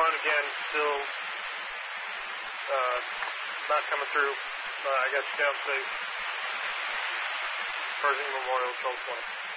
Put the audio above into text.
again, still not coming through. I got you down safe. Pershing Memorial, 1220.